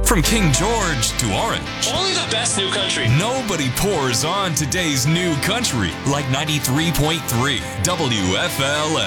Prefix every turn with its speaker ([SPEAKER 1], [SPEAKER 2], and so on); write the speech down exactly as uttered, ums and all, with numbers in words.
[SPEAKER 1] From King George to Orange.
[SPEAKER 2] Only the best new country.
[SPEAKER 1] Nobody pours on today's new country like ninety-three point three W F L A.